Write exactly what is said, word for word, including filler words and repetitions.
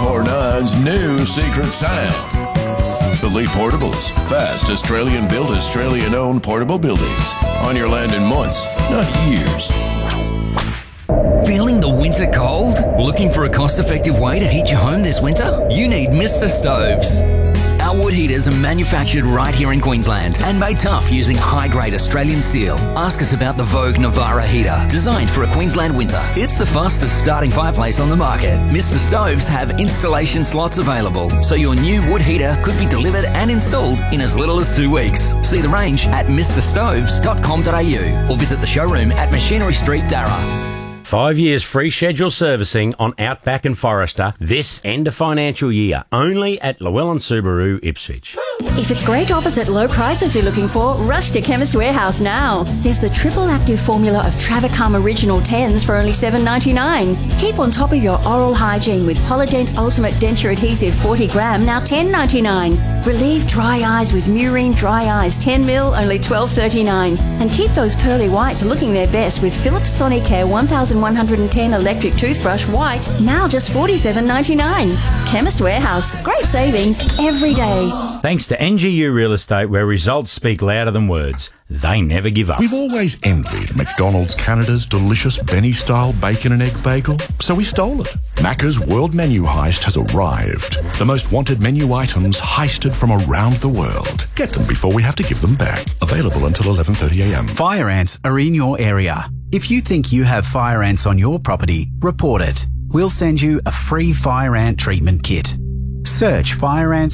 forty-nine's new secret sound. Elite Portables. Fast, Australian-built, Australian-owned portable buildings. On your land in months, not years. Feeling the winter cold? Looking for a cost-effective way to heat your home this winter? You need Mister Stoves. Our wood heaters are manufactured right here in Queensland and made tough using high-grade Australian steel. Ask us about the Vogue Navara heater, designed for a Queensland winter. It's the fastest starting fireplace on the market. Mister Stoves have installation slots available, so your new wood heater could be delivered and installed in as little as two weeks. See the range at mr stoves dot com dot a u or visit the showroom at Machinery Street, Darra. Five years free scheduled servicing on Outback and Forester this end of financial year, only at Llewellyn Subaru, Ipswich. If it's great offers at low prices you're looking for, rush to Chemist Warehouse now. There's the triple active formula of Travacom Original tens for only seven dollars ninety-nine. Keep on top of your oral hygiene with Polydent Ultimate Denture Adhesive forty gram, now ten dollars ninety-nine. Relieve dry eyes with Murine Dry Eyes ten mil, only twelve dollars thirty-nine. And keep those pearly whites looking their best with Philips Sonicare one thousand one hundred ten electric toothbrush white, now just forty-seven dollars ninety-nine. Chemist Warehouse, great savings every day. Thanks to N G U Real Estate, where results speak louder than words. They never give up. We've always envied McDonald's Canada's delicious Benny-style bacon and egg bagel, so we stole it. Macca's World Menu Heist has arrived. The most wanted menu items heisted from around the world. Get them before we have to give them back. Available until eleven thirty a m. Fire ants are in your area. If you think you have fire ants on your property, report it. We'll send you a free fire ant treatment kit. Search Fire Ants